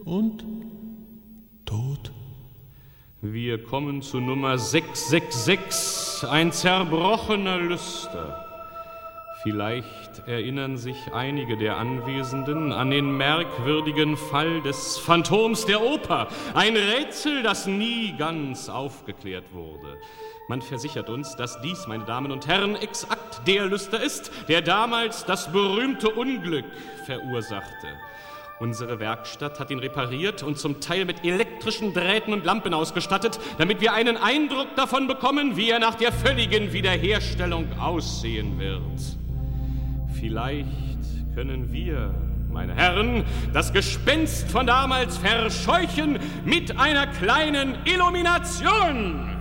und tot. Wir kommen zu Nummer 666, ein zerbrochener Lüster. Vielleicht erinnern sich einige der Anwesenden an den merkwürdigen Fall des Phantoms der Oper. Ein Rätsel, das nie ganz aufgeklärt wurde. Man versichert uns, dass dies, meine Damen und Herren, exakt der Lüster ist, der damals das berühmte Unglück verursachte. Unsere Werkstatt hat ihn repariert und zum Teil mit elektrischen Drähten und Lampen ausgestattet, damit wir einen Eindruck davon bekommen, wie er nach der völligen Wiederherstellung aussehen wird. Vielleicht können wir, meine Herren, das Gespenst von damals verscheuchen mit einer kleinen Illumination.